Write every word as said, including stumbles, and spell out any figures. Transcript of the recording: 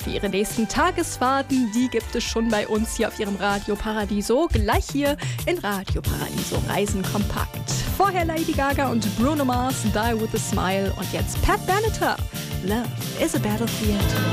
für Ihre nächsten Tagesfahrten. Die gibt es schon bei uns hier auf Ihrem Radio Paradiso. Gleich hier in Radio Paradiso Reisen kompakt. Vorher Lady Gaga und Bruno Mars, Die With A Smile. Und jetzt Pat Benatar, Love is a Battlefield.